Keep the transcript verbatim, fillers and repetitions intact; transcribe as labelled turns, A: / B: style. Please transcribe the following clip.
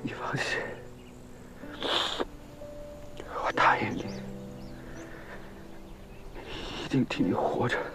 A: 你放心，我答应你，一定替你活着。